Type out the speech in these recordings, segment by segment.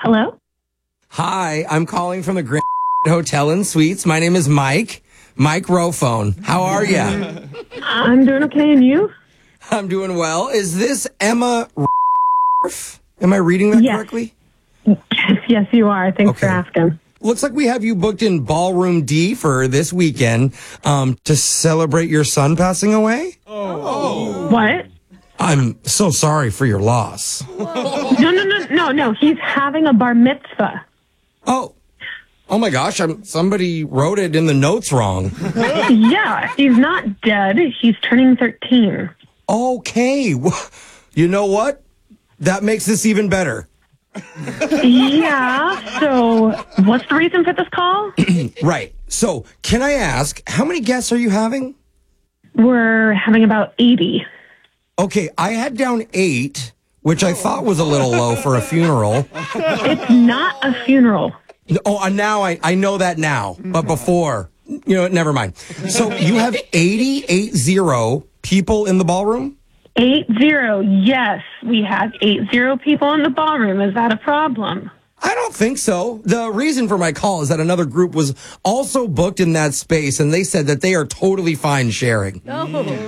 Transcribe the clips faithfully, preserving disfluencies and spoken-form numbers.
Hello? Hi, I'm calling from the Grand Hotel and Suites. My name is Mike. Mike Rofone. How are you? I'm doing okay, and you? I'm doing well. Is this Emma? Am I reading that Yes. correctly? Yes, you are. Thanks for Okay. asking. Looks like we have you booked in Ballroom D for this weekend um, to celebrate your son passing away. What? I'm so sorry for your loss. No, no, no, no, no. He's having a bar mitzvah. Oh, oh my gosh! I'm somebody wrote it in the notes wrong. Yeah, he's not dead. He's turning thirteen. Okay, you know what? That makes this even better. Yeah, so what's the reason for this call? Right. So, can I ask, how many guests are you having? We're having about eighty. Okay, I had down eight, which I thought was a little low for a funeral. It's not a funeral. Oh, and now I, I know that now, but before, you know, never mind. So you have eighty, eight zero people in the ballroom? Eight zero. Yes, we have eight zero people in the ballroom. Is that a problem? I don't think so. The reason for my call is that another group was also booked in that space, and they said that they are totally fine sharing. No,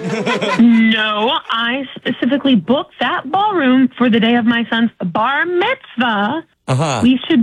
I specifically booked that ballroom for the day of my son's bar mitzvah. Uh-huh. We should